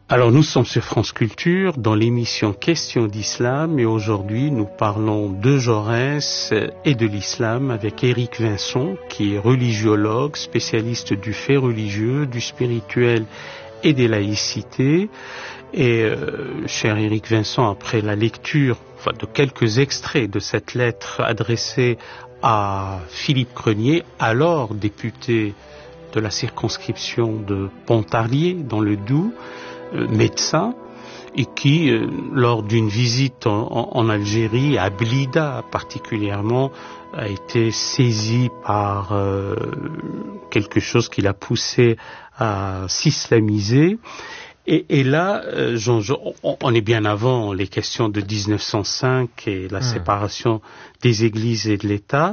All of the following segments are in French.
Alors nous sommes sur France Culture dans l'émission Questions d'Islam et aujourd'hui nous parlons de Jaurès et de l'islam avec Éric Vincent qui est religiologue, spécialiste du fait religieux, du spirituel et des laïcités. Et cher Éric Vincent, après la lecture de quelques extraits de cette lettre adressée à Philippe Crenier, alors député de la circonscription de Pontarlier dans le Doubs, médecin, et qui, lors d'une visite en Algérie, à Blida particulièrement, a été saisi par quelque chose qui l'a poussé à s'islamiser. Et là, on est bien avant les questions de 1905 et la séparation des églises et de l'État.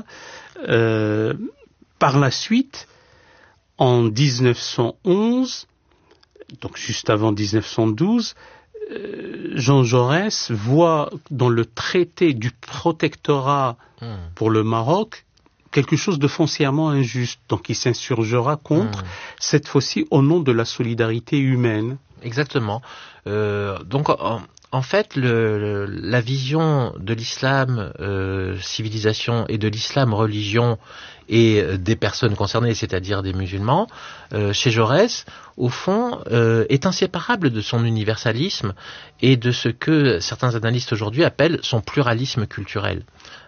Par la suite, en 1911, donc juste avant 1912, Jean Jaurès voit dans le traité du protectorat pour le Maroc quelque chose de foncièrement injuste. Donc il s'insurgera contre, cette fois-ci au nom de la solidarité humaine. Exactement. Donc en fait, la vision de l'islam civilisation et de l'islam religion et des personnes concernées, c'est-à-dire des musulmans, chez Jaurès, au fond, est inséparable de son universalisme et de ce que certains analystes aujourd'hui appellent son pluralisme culturel.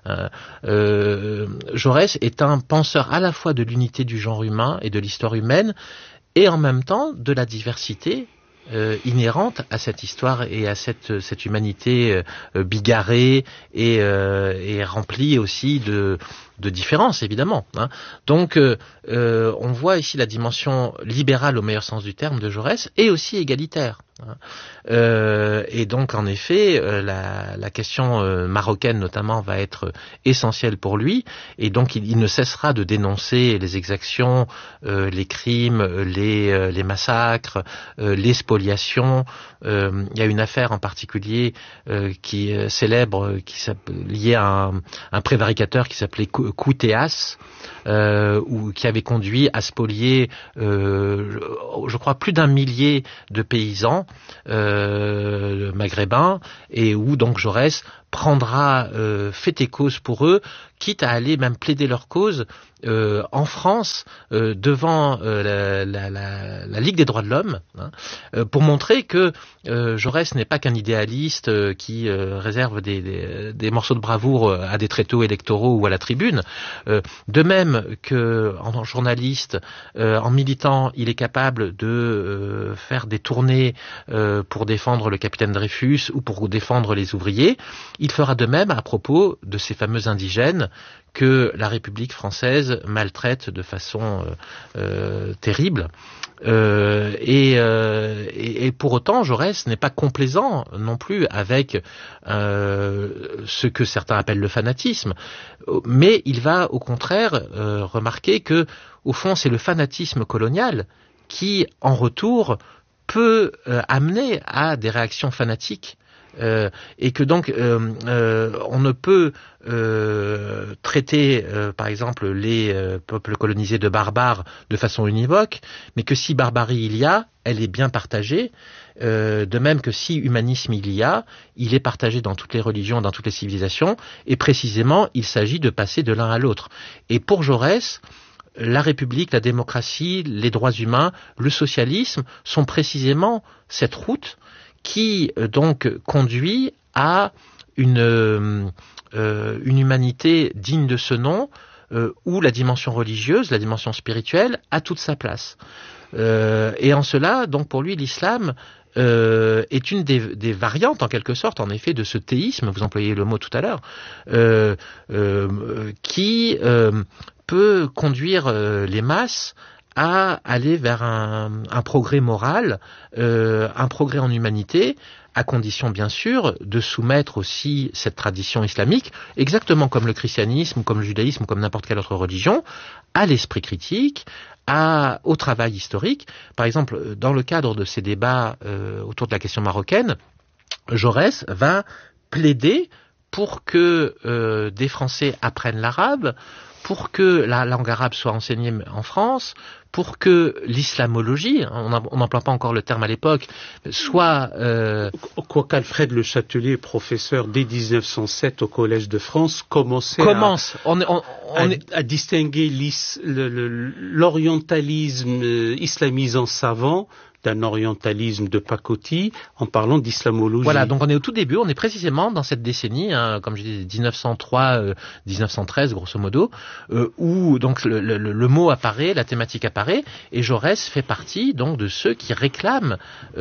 Jaurès est un penseur à la fois de l'unité du genre humain et de l'histoire humaine, et en même temps de la diversité inhérente à cette histoire et à cette humanité bigarrée et remplie aussi de différences, évidemment. Donc, on voit ici la dimension libérale au meilleur sens du terme de Jaurès et aussi égalitaire. Et donc, en effet, la question marocaine, notamment, va être essentielle pour lui. Et donc, il ne cessera de dénoncer les exactions, les crimes, les massacres, les spoliations. Il y a une affaire en particulier qui est célèbre, liée à un prévaricateur qui s'appelait Koutéas, qui avait conduit à spolier, je crois, plus d'1 millier de paysans maghrébins, et où donc Jaurès prendra fait et cause pour eux, quitte à aller même plaider leur cause en France devant la Ligue des droits de l'homme, pour montrer que Jaurès n'est pas qu'un idéaliste qui réserve des morceaux de bravoure à des tréteaux électoraux ou à la tribune. De même que en journaliste, en militant, il est capable de faire des tournées pour défendre le capitaine Dreyfus ou pour défendre les ouvriers. Il fera de même à propos de ces fameux indigènes que la République française maltraite de façon terrible. Et pour autant, Jaurès n'est pas complaisant non plus avec ce que certains appellent le fanatisme, mais il va au contraire remarquer que, au fond, c'est le fanatisme colonial qui, en retour, peut amener à des réactions fanatiques. Et que donc on ne peut traiter par exemple les peuples colonisés de barbares de façon univoque, mais que si barbarie il y a, elle est bien partagée, de même que si humanisme il y a, il est partagé dans toutes les religions, dans toutes les civilisations, et précisément il s'agit de passer de l'un à l'autre. Et pour Jaurès, la République, la démocratie, les droits humains, le socialisme sont précisément cette route qui donc conduit à une humanité digne de ce nom, où la dimension religieuse, la dimension spirituelle a toute sa place. Et en cela, donc pour lui, l'islam est une des variantes, en quelque sorte, en effet, de ce théisme, vous employez le mot tout à l'heure, qui peut conduire les masses à aller vers un progrès moral, un progrès en humanité, à condition bien sûr de soumettre aussi cette tradition islamique, exactement comme le christianisme, comme le judaïsme, comme n'importe quelle autre religion, à l'esprit critique, au travail historique. Par exemple, dans le cadre de ces débats autour de la question marocaine, Jaurès va plaider pour que des Français apprennent l'arabe, pour que la langue arabe soit enseignée en France, pour que l'islamologie, on n'emploie pas encore le terme à l'époque, soit... Quoique Alfred Le Châtelier, professeur dès 1907 au Collège de France, commençait à distinguer l'orientalisme islamisant savant d'un orientalisme de pacotille en parlant d'islamologie. Voilà, donc on est au tout début, on est précisément dans cette décennie, comme je disais, 1903-1913 grosso modo, où donc le mot apparaît, la thématique apparaît, et Jaurès fait partie donc de ceux qui réclament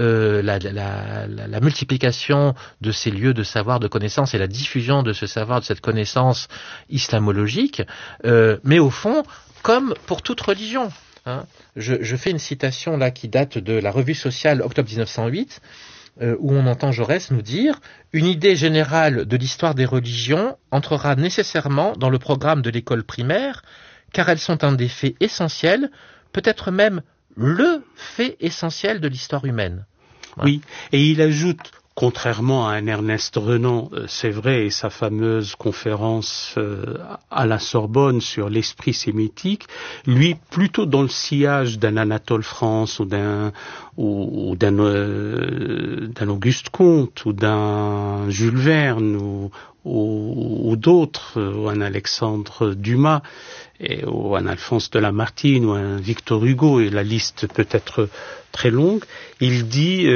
la multiplication de ces lieux de savoir, de connaissance et la diffusion de ce savoir, de cette connaissance islamologique, mais au fond, comme pour toute religion. Je fais une citation là qui date de la Revue sociale octobre 1908 où on entend Jaurès nous dire « Une idée générale de l'histoire des religions entrera nécessairement dans le programme de l'école primaire car elles sont un des faits essentiels, peut-être même le fait essentiel de l'histoire humaine. » Oui, et il ajoute, contrairement à un Ernest Renan, c'est vrai, et sa fameuse conférence à la Sorbonne sur l'esprit sémitique, lui, plutôt dans le sillage d'un Anatole France ou d'un Auguste Comte ou d'un Jules Verne ou d'autres, ou un Alexandre Dumas, ou un Alphonse de Lamartine ou un Victor Hugo, et la liste peut être très longue, il dit...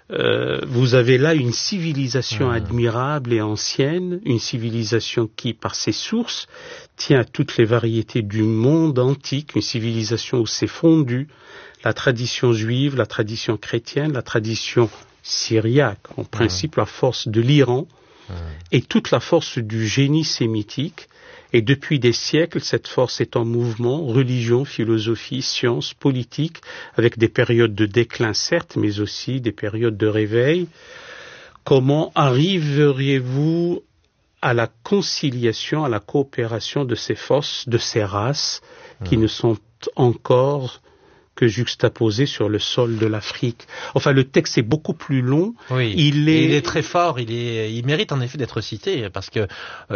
vous avez là une civilisation admirable et ancienne, une civilisation qui, par ses sources, tient à toutes les variétés du monde antique, une civilisation où s'est fondue la tradition juive, la tradition chrétienne, la tradition syriaque, en principe la force de l'Iran, et toute la force du génie sémitique. Et depuis des siècles, cette force est en mouvement, religion, philosophie, science, politique, avec des périodes de déclin certes, mais aussi des périodes de réveil. Comment arriveriez-vous à la conciliation, à la coopération de ces forces, de ces races, qui ne sont encore que juxtaposé sur le sol de l'Afrique. Enfin, le texte est beaucoup plus long. Oui. Il est très fort. Il mérite en effet d'être cité parce que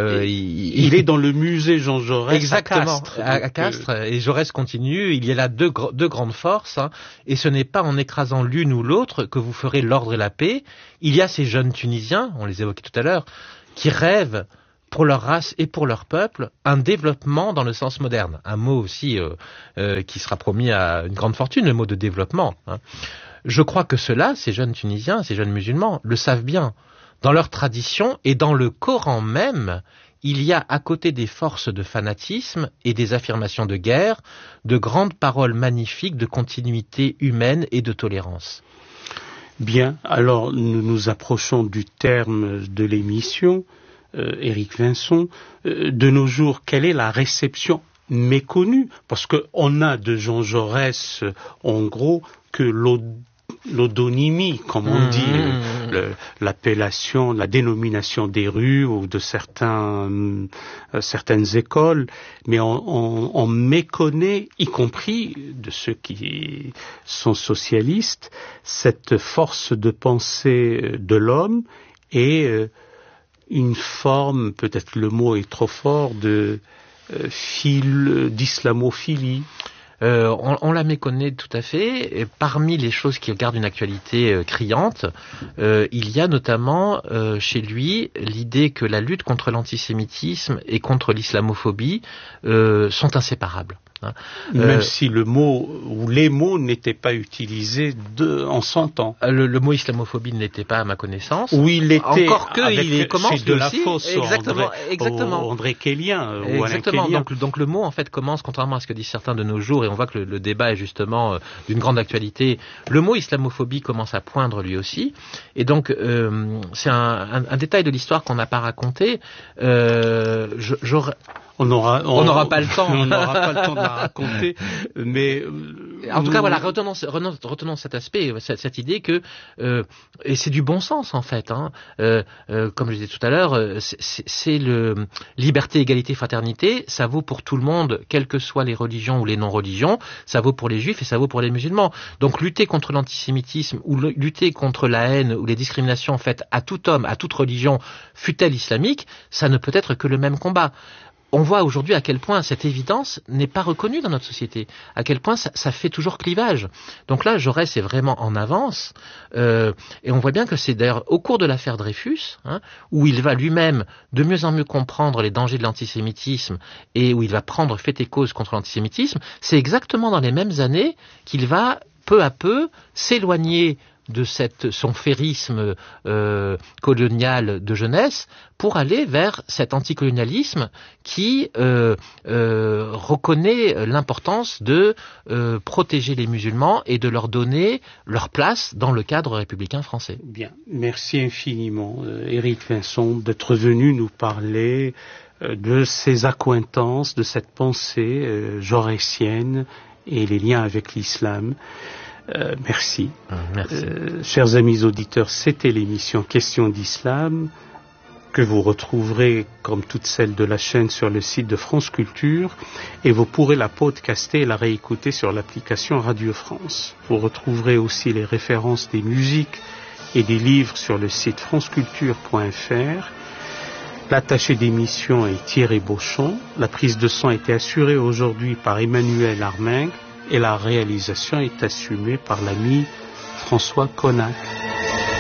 il est dans le musée Jean Jaurès. Exactement. À Castres. Et Jaurès continue. Il y a là deux grandes forces. Et ce n'est pas en écrasant l'une ou l'autre que vous ferez l'ordre et la paix. Il y a ces jeunes Tunisiens, on les évoquait tout à l'heure, qui rêvent pour leur race et pour leur peuple, un développement dans le sens moderne. Un mot aussi qui sera promis à une grande fortune, le mot de développement. Je crois que ceux-là, ces jeunes Tunisiens, ces jeunes musulmans, le savent bien. Dans leur tradition et dans le Coran même, il y a à côté des forces de fanatisme et des affirmations de guerre, de grandes paroles magnifiques de continuité humaine et de tolérance. Bien, alors nous nous approchons du terme de l'émission. Éric Vincent, de nos jours, quelle est la réception méconnue? Parce qu'on a de Jean Jaurès, en gros, que l'odonymie, comme on dit, l'appellation, la dénomination des rues ou de certaines écoles, mais on méconnaît, y compris de ceux qui sont socialistes, cette force de pensée de l'homme et une forme, peut-être le mot est trop fort, d'islamophilie. On la méconnaît tout à fait. Et parmi les choses qui gardent une actualité criante, il y a notamment chez lui l'idée que la lutte contre l'antisémitisme et contre l'islamophobie sont inséparables. Même si le mot ou les mots n'étaient pas utilisés en son temps. Le mot islamophobie ne l'était pas à ma connaissance. Oui, il l'était. Encore que il commence chez de la aussi. Fosse, Exactement. André Kellien. Exactement. Donc le mot en fait commence, contrairement à ce que disent certains de nos jours, et on voit que le débat est justement d'une grande actualité. Le mot islamophobie commence à poindre lui aussi. Et donc c'est un détail de l'histoire qu'on n'a pas raconté. On n'aura pas le temps. On n'aura pas le temps de la raconter, mais en tout cas, voilà, retenons cet aspect, cette idée que et c'est du bon sens en fait. Comme je disais tout à l'heure, c'est le liberté, égalité, fraternité. Ça vaut pour tout le monde, quelles que soient les religions ou les non-religions. Ça vaut pour les juifs et ça vaut pour les musulmans. Donc, lutter contre l'antisémitisme ou lutter contre la haine ou les discriminations faites à tout homme, à toute religion, fût-elle islamique, ça ne peut être que le même combat. on voit aujourd'hui à quel point cette évidence n'est pas reconnue dans notre société, à quel point ça fait toujours clivage. Donc là, Jaurès est vraiment en avance, et on voit bien que c'est d'ailleurs au cours de l'affaire Dreyfus, où il va lui-même de mieux en mieux comprendre les dangers de l'antisémitisme et où il va prendre fait et cause contre l'antisémitisme, c'est exactement dans les mêmes années qu'il va peu à peu s'éloigner de son férisme colonial de jeunesse pour aller vers cet anticolonialisme qui reconnaît l'importance de protéger les musulmans et de leur donner leur place dans le cadre républicain français. Bien, merci infiniment Éric Vincent d'être venu nous parler de ces accointances, de cette pensée jaurétienne et les liens avec l'islam. Merci. Merci. Chers amis auditeurs, c'était l'émission Questions d'Islam que vous retrouverez, comme toutes celles de la chaîne, sur le site de France Culture, et vous pourrez la podcaster et la réécouter sur l'application Radio France. Vous retrouverez aussi les références des musiques et des livres sur le site franceculture.fr. L'attaché d'émission est Thierry Beauchamp. La prise de son a été assurée aujourd'hui par Emmanuel Armingue et la réalisation est assumée par l'ami François Connac.